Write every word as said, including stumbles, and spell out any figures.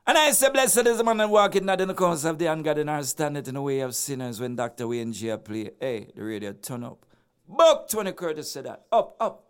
And I say, blessed is the man that walketh not in the counsel of the ungodly, nor standeth in the way of sinners when Doctor Wayne J play. Hey, the radio turn up. Buck twenty Curtis said that. Up, up.